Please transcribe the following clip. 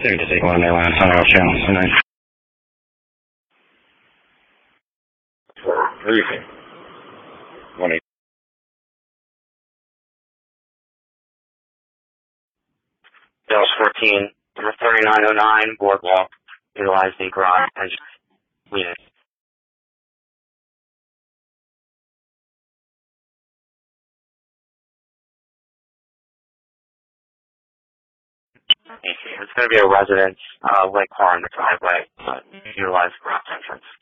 Second to take 1 mainline, Sunrise off channel, tonight. Briefing. 1-8. Dallas 14, number 3909, Boardwalk, utilize the garage engine unit. It's going to be a residence, like car in the driveway, utilize the garage entrance.